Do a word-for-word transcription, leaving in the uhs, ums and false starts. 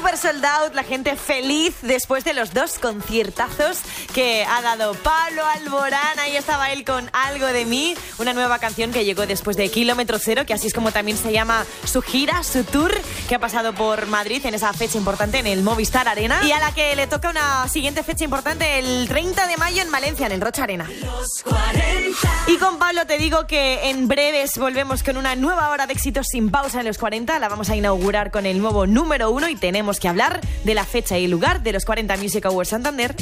Super sold out, la gente feliz después de los dos conciertazos que ha dado Pablo Alborán. Ahí estaba él con Algo de mí, una nueva canción que llegó después de Kilómetro Cero, que así es como también se llama su gira, su tour, que ha pasado por Madrid en esa fecha importante en el Movistar Arena, y a la que le toca una siguiente fecha importante el treinta de mayo en Valencia, en el Rocha Arena. Los cuarenta. Y con Pablo te digo que en breves volvemos con una nueva hora de éxitos sin pausa en los cuarenta. La vamos a inaugurar con el nuevo número uno y tenemos que hablar de la fecha y lugar de los cuarenta Music Awards Santander.